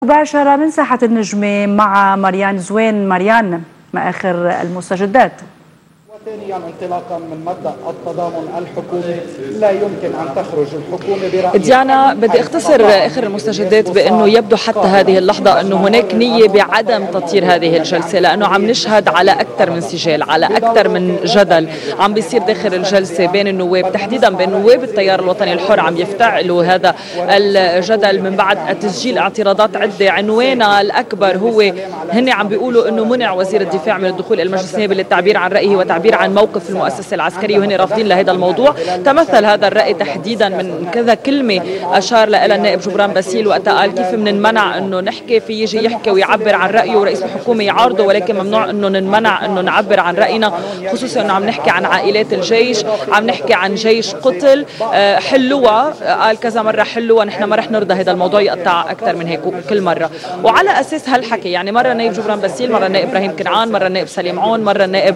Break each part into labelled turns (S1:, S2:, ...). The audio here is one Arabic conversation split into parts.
S1: مباشرة من ساحة النجمة مع مريان زوين. مريان، ما آخر المستجدات؟
S2: ثانيا، انطلاقا من مبدأ التضامن الحكومي لا يمكن أن تخرج الحكومة برأيها.
S3: ديانا، بدي اختصر آخر المستجدات بأنه يبدو حتى هذه اللحظة أنه هناك نية بعدم تطير هذه الجلسة، لأنه عم نشهد على أكثر من سجال، على أكثر من جدل عم بيصير داخل الجلسة بين النواب، تحديدا بين نواب التيار الوطني الحر. عم يفتعلوا هذا الجدل من بعد تسجيل اعتراضات عدة. عنوانها الأكبر هو هن عم بيقولوا أنه منع وزير الدفاع من الدخول إلى المجلس النيابي للتعبير عن رأيه وتعبير عن موقف المؤسسة العسكرية، وهن رافضين لهذا الموضوع. تمثل هذا الرأي تحديدا من كذا كلمة أشار لها النائب جبران باسيل وقتها قال كيف بنمنع انه نحكي، في يجي يحكي ويعبر عن رأيه ورئيس الحكومة يعارضه، ولكن ممنوع انه نمنع انه نعبر عن رأينا، خصوصا انه عم نحكي عن عائلات الجيش، عم نحكي عن جيش قتل. حلوها، قال كذا مرة حلوها، نحن ما رح نرضى هذا الموضوع يقطع أكثر من هيك كل مرة. وعلى أساس هالحكي يعني مرة النائب جبران باسيل، مرة النائب إبراهيم كنعان، مرة النائب سليم عون، مرة النائب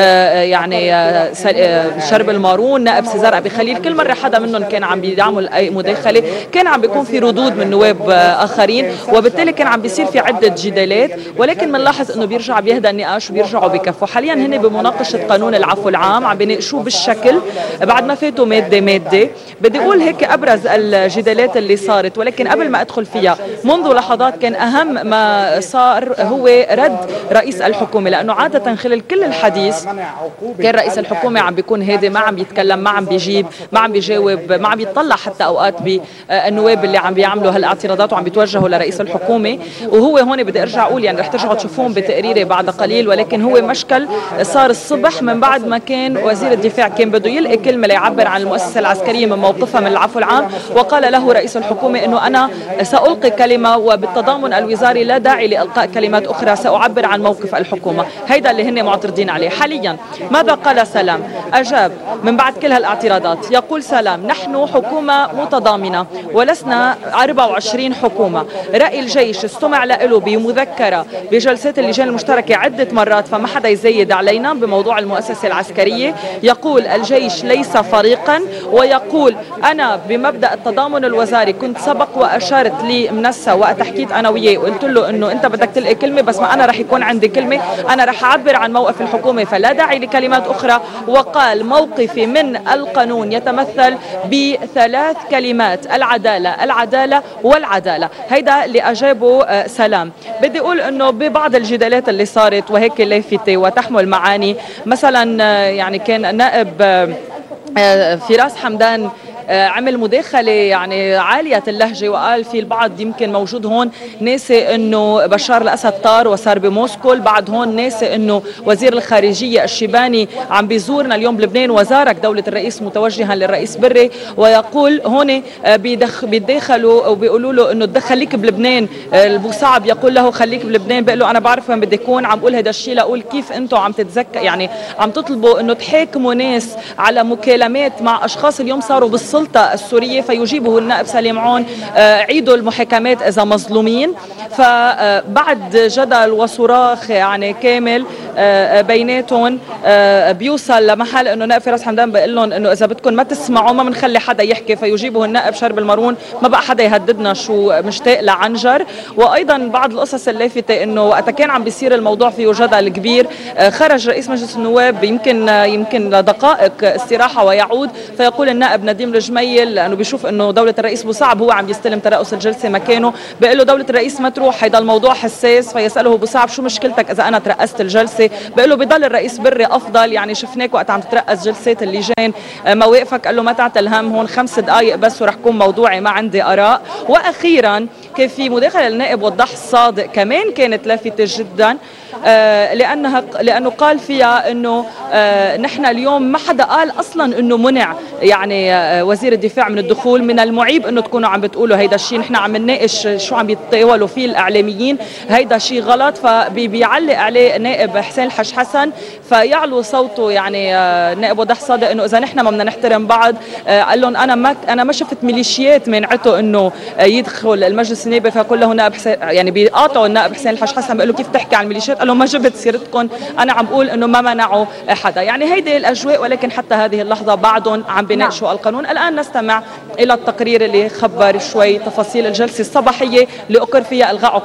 S3: شرب المارون، نائب سيزار أبي خليل، كل مرة حدا منهم كان عم بيعمل أي مداخلة كان عم بيكون في ردود من نواب آخرين، وبالتالي كان عم بيصير في عدة جدالات. ولكن بنلاحظ انه بيرجع بيهدى النقاش وبيرجعوا بكفوا. حاليا هن بمناقشة قانون العفو العام، عم بيناقشوه بالشكل بعد ما فاتوا مادة. بدي اقول هيك ابرز الجدالات اللي صارت، ولكن قبل ما ادخل فيها منذ لحظات كان اهم ما صار هو رد رئيس الحكومة، لانه عادة خلال كل الحديث كان رئيس الحكومة عم بيكون هادي، ما عم بيتكلم، ما عم بيجيب، ما عم بيجاوب، ما عم بيطلع حتى اوقات بالنواب اللي عم بيعملوا هالاعتراضات وعم بيتوجهوا لرئيس الحكومة. وهو هون بدي ارجع اقول يعني رح ترجعوا تشوفون بتقريري بعد قليل، ولكن هو مشكل صار الصبح من بعد ما كان وزير الدفاع كان بده يلقي كلمة ليعبر عن المؤسسة العسكرية من موقفها من العفو العام، وقال له رئيس الحكومة انه انا سألقي كلمة وبالتضامن الوزاري لا داعي لإلقاء كلمات اخرى، سأعبر عن موقف الحكومة. هيدا اللي هن معترضين عليه حاليا. ماذا قال سلام؟ اجاب من بعد كل هالاعتراضات، يقول سلام: نحن حكومة متضامنة ولسنا 24 حكومة. رأي الجيش استمع له بمذكرة بجلسات اللجان المشتركة عدة مرات، فما حدا يزيد علينا بموضوع المؤسسة العسكرية. يقول الجيش ليس فريقا، ويقول أنا بمبدأ التضامن الوزاري كنت سبق وأشرت لي منسى وقت حكيت أنا وياه وقلت له إنه أنت بدك تلقي كلمة، بس ما أنا رح يكون عندي كلمة، أنا رح أعبر عن موقف الحكومة فلا داعي لكلمات أخرى. وقال موقفي من القانون يتمثل بثلاث كلمات: العدالة، العدالة والعدالة. هيدا اللي أجابه سلام. بدي أقول أنه ببعض الجدالات اللي صارت وهيك لافتة وتحمل معاني، مثلا يعني كان نائب فراس حمدان عمل مداخلة يعني عالية اللهجة، وقال في البعض يمكن موجود هون ناسي انه بشار الاسد طار وصار بموسكو، البعض هون ناسي انه وزير الخارجية الشيباني عم بيزورنا اليوم بلبنان وزارك دولة الرئيس متوجها للرئيس بري، ويقول هون بيتداخلوا وبيقولوا له انه خليك بلبنان. البوصعب يقول له خليك بلبنان، بيقول له انا بعرف وين بدي اكون. عم بقول هذا الشيء لاقول كيف انتم عم تتذكر يعني عم تطلبوا انه تحاكموا ناس على مكالمات مع اشخاص اليوم صاروا السلطة السورية، فيجيبه النائب سليم عون عيدوا المحاكمات إذا مظلومين. فبعد جدل وصراخ يعني كامل بيناتهم بيوصل لمحل انه نائب فراس حمدان بيقول لهم انه اذا بدكم ما تسمعوا ما بنخلي حدا يحكي، فيجيبه النائب شرب المارون: ما بقى حدا يهددنا، شو مشتاق لعنجر. وايضا بعض القصص اللافتة انه وقت كان عم بيصير الموضوع فيه جدل كبير، خرج رئيس مجلس النواب يمكن لدقائق استراحة ويعود، فيقول النائب نديم الجميل لانه بيشوف انه دولة الرئيس بوصعب هو عم يستلم ترأس الجلسة مكانه، بيقول له دولة الرئيس ما تروح، هيدا الموضوع حساس. فيسأله بوصعب شو مشكلتك اذا انا ترأست الجلسة؟ بيقول له بضل الرئيس بري افضل، يعني شفناك وقت عم تترأس جلسات اللجان مواقفك. قال له ما تعتل هم، هون 5 دقائق بس ورح كون موضوعي، ما عندي اراء. واخيرا كان في مداخله للنائب وضح الصادق كمان كانت لافتة جدا، لانه قال فيها انه نحن اليوم ما حدا قال اصلا انه منع يعني وزير الدفاع من الدخول. من المعيب انه تكونوا عم بتقولوا هيدا الشيء، نحن عم نناقش شو عم يتطاولوا فيه الاعلاميين، هيدا شيء غلط. فبيعلق عليه نائب حسين الحش حسن، فيعلو صوته يعني نائب وضح صادق انه اذا نحن ما بدنا نحترم بعض. قال لهم انا ما شفت ميليشيات منعته انه يدخل المجلس النيابي، فقال له نائب حسين يعني بيقاطعوا النائب حسين الحاج حسن، بيقول له كيف تحكي عن الميليشيات؟ قال له ما جبت سيرتكم، انا عم بقول انه ما منعوا حدا. يعني هيدي الاجواء، ولكن حتى هذه اللحظه بعدهم عم بيناقشوا القانون. الان نستمع الى التقرير اللي خبر شوي تفاصيل الجلسه الصباحيه اللي اقر فيها الغاء